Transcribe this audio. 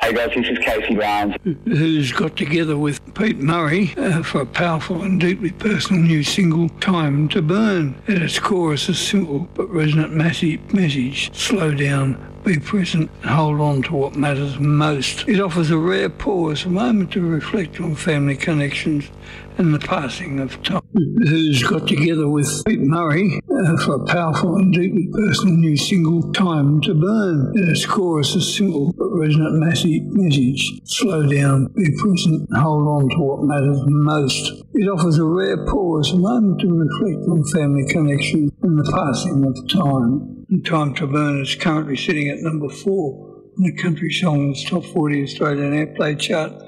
Hey guys, this is Casey Barnes. Who's got together with Pete Murray for a powerful and deeply personal new single, Time to Burn. At its chorus, a simple but resonant message: slow down, be present, and hold on to what matters most. It offers a rare pause, a moment to reflect on family connections and the passing of time. Who's got together with Pete Murray for a powerful and deeply personal new single, Time to Burn. At its chorus, a simple but resonant message: slow down, be present, and hold on to what matters most. It offers a rare pause, a moment to reflect on family connections and the passing of time. And Time to Burn is currently sitting at number 4 in the Country Songs Top 40 Australian Airplay chart,